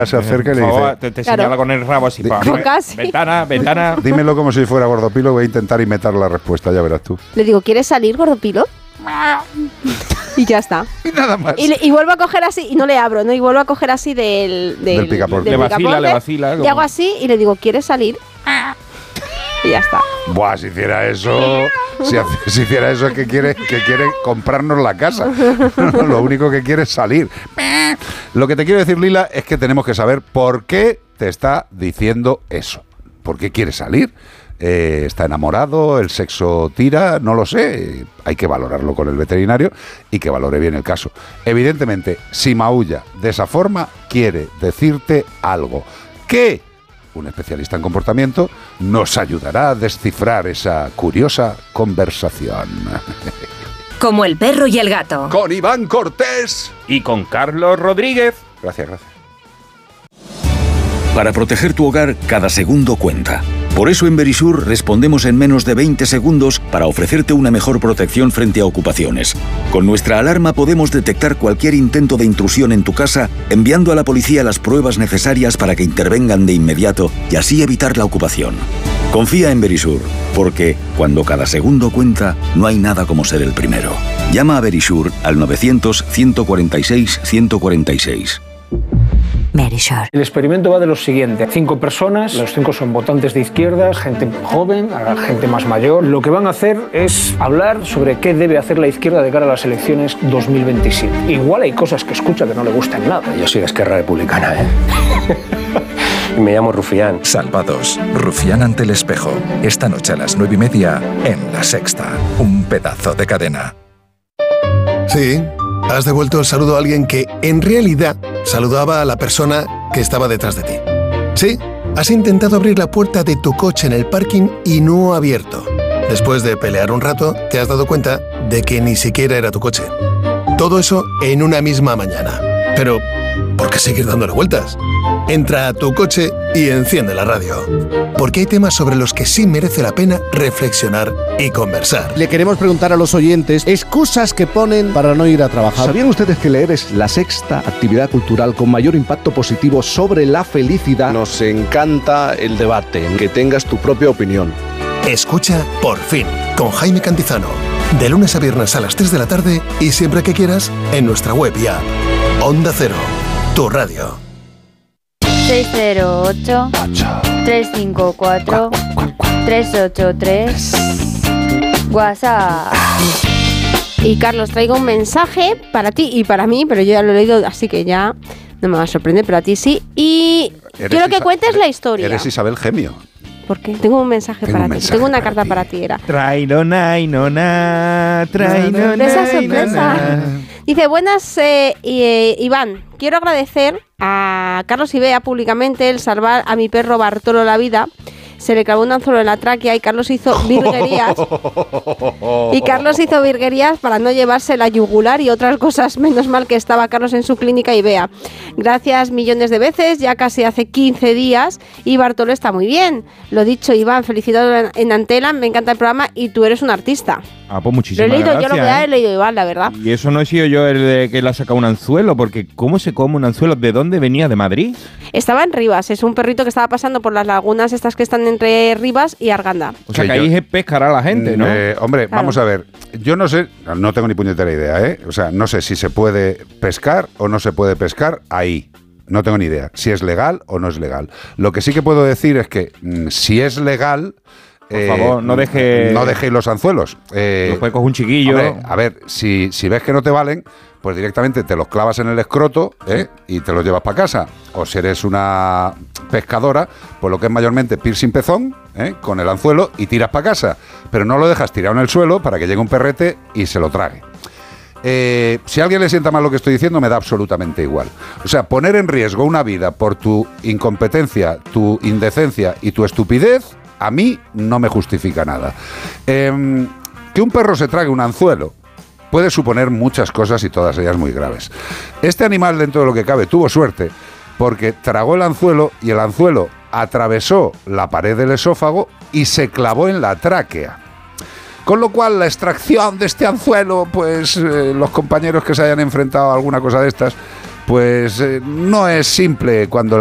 Se acerca y le dice... Te señala con el rabo así. Ventana. Dímelo como si fuera Gordopilo, voy a intentar imitar la respuesta, ya verás tú. Le digo, ¿quieres salir, Gordopilo? Y ya está. Y nada más. Y vuelvo a coger así, y no le abro, ¿no? Y vuelvo a coger así del picaporte. Le vacila. Y hago así y le digo, ¿quieres salir? Y ya está. Buah, si hiciera eso... Si hiciera eso es que quiere comprarnos la casa. Lo único que quiere es salir. Lo que te quiero decir, Lila, es que tenemos que saber por qué te está diciendo eso. ¿Por qué quiere salir? ¿Está enamorado? ¿El sexo tira? No lo sé. Hay que valorarlo con el veterinario y que valore bien el caso. Evidentemente, si maulla de esa forma, quiere decirte algo. ¿Qué? Un especialista en comportamiento nos ayudará a descifrar esa curiosa conversación. Como el perro y el gato. Con Iván Cortés. Y con Carlos Rodríguez. Gracias. Para proteger tu hogar, cada segundo cuenta. Por eso en Verisur respondemos en menos de 20 segundos para ofrecerte una mejor protección frente a ocupaciones. Con nuestra alarma podemos detectar cualquier intento de intrusión en tu casa, enviando a la policía las pruebas necesarias para que intervengan de inmediato y así evitar la ocupación. Confía en Verisur, porque cuando cada segundo cuenta, no hay nada como ser el primero. Llama a Verisur al 900-146-146. Verisur. El experimento va de lo siguiente: 5 personas, los 5 son votantes de izquierdas, gente joven, gente más mayor. Lo que van a hacer es hablar sobre qué debe hacer la izquierda de cara a las elecciones 2027. Igual hay cosas que escucha que no le gustan nada. Yo soy de Esquerra Republicana, Me llamo Rufián. Salvados. Rufián ante el espejo. Esta noche a las 9:30 en La Sexta. Un pedazo de cadena. Sí, has devuelto el saludo a alguien que, en realidad, saludaba a la persona que estaba detrás de ti. Sí, has intentado abrir la puerta de tu coche en el parking y no ha abierto. Después de pelear un rato, te has dado cuenta de que ni siquiera era tu coche. Todo eso en una misma mañana. Pero, ¿por qué seguir dándole vueltas? Entra a tu coche y enciende la radio. Porque hay temas sobre los que sí merece la pena reflexionar y conversar. Le queremos preguntar a los oyentes excusas que ponen para no ir a trabajar. ¿Sabían ustedes que leer es la sexta actividad cultural con mayor impacto positivo sobre la felicidad? Nos encanta el debate, que tengas tu propia opinión. Escucha Por Fin, con Jaime Cantizano. De lunes a viernes a las 3 de la tarde y siempre que quieras en nuestra web y app. Onda Cero, tu radio. 608-354-383 WhatsApp. Y Carlos, traigo un mensaje para ti y para mí, pero yo ya lo he leído, así que ya no me va a sorprender, pero a ti sí. Y quiero que cuentes la historia. Eres Isabel Gemio. ¿Por qué? Tengo un mensaje para ti. Tengo una carta para ti, era. Trainona. Sorpresa. Dice, buenas, Iván. Quiero agradecer a Carlos y Bea públicamente el salvar a mi perro Bartolo la vida. Se le clavó un anzuelo en la tráquea y Carlos hizo virguerías. Para no llevarse la yugular y otras cosas. Menos mal que estaba Carlos en su clínica y Bea. Gracias millones de veces, ya casi hace 15 días y Bartolo está muy bien. Lo dicho, Iván, felicitados en Antela, me encanta el programa y tú eres un artista. Pues muchísimas lo he leído, gracias. yo lo que he leído, Iván, la verdad. Y eso no he sido yo el de que le ha sacado un anzuelo, porque ¿cómo se come un anzuelo? ¿De dónde venía? ¿De Madrid? Estaba en Rivas, es un perrito que estaba pasando por las lagunas estas que están entre Rivas y Arganda. O sea, que ahí pescará la gente, ¿no? Hombre, claro. Vamos a ver, yo no sé, no tengo ni puñetera idea, ¿eh? O sea, no sé si se puede pescar o no se puede pescar ahí. No tengo ni idea si es legal o no es legal. Lo que sí que puedo decir es que si es legal... Por favor, no dejéis los anzuelos. Después coge un chiquillo. Hombre, a ver, si ves que no te valen, pues directamente te los clavas en el escroto y te los llevas para casa. O si eres una pescadora, pues lo que es mayormente piercing pezón, con el anzuelo y tiras para casa. Pero no lo dejas tirado en el suelo para que llegue un perrete y se lo trague. Si a alguien le sienta mal lo que estoy diciendo, me da absolutamente igual. O sea, poner en riesgo una vida por tu incompetencia, tu indecencia y tu estupidez, a mí no me justifica nada. Que un perro se trague un anzuelo puede suponer muchas cosas y todas ellas muy graves. Este animal, dentro de lo que cabe, tuvo suerte porque tragó el anzuelo y el anzuelo atravesó la pared del esófago y se clavó en la tráquea. Con lo cual, la extracción de este anzuelo, pues los compañeros que se hayan enfrentado a alguna cosa de estas, pues no es simple cuando